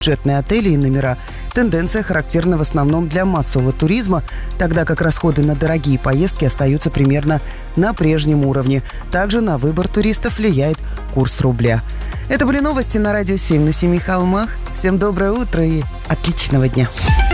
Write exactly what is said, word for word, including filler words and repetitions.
бюджетные отели и номера. Тенденция характерна в основном для массового туризма, тогда как расходы на дорогие поездки остаются примерно на прежнем уровне. Также на выбор туристов влияет курс рубля. Это были новости на Радио семь на Семи холмах. Всем доброе утро и отличного дня.